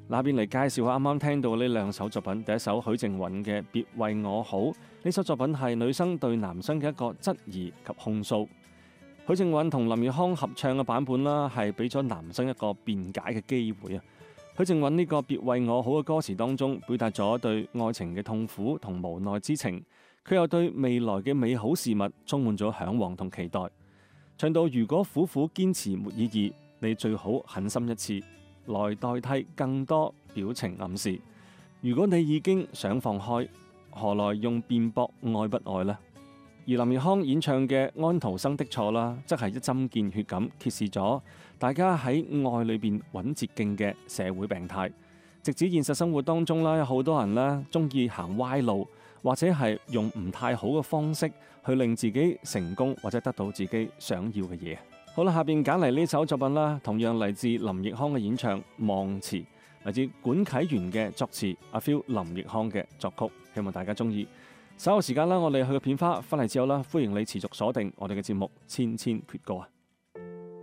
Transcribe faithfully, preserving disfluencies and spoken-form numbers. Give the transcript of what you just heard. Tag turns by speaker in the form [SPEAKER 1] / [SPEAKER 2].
[SPEAKER 1] 下邊嚟介紹下啱啱聽到呢兩首作品。第一首許靖韻嘅《別為我好》，呢首作品係女生對男生嘅一個質疑及控訴。許靖韻同林奕匡合唱嘅版本啦，係俾咗男生一個辯解嘅機會啊。許靖韻呢個別為我好嘅歌詞當中，表達咗對愛情嘅痛苦同無奈之情，佢又對未來嘅美好事物充滿咗向往同期待。唱到如果苦苦堅持沒意義，你最好狠心一次，來代替更多表情暗示。如果你已經想放開，何來用辯駁愛不愛呢？而林奕匡演唱嘅《安徒生的錯》啦，則係一針見血咁揭示咗大家喺愛裏邊揾捷徑嘅社會病態。直指現實生活當中啦，有好多人咧中意行歪路，或者係用唔太好嘅方式去令自己成功或者得到自己想要嘅嘢。好啦，下邊揀嚟呢首作品啦，同樣嚟自林奕匡嘅演唱《忘詞》，嚟自管啟源嘅作詞，阿 Phil 林奕匡嘅作曲，希望大家中意。稍後時間啦，我哋去個片花翻嚟之後啦，歡迎你持續鎖定我哋嘅節目《千千闕歌》啊！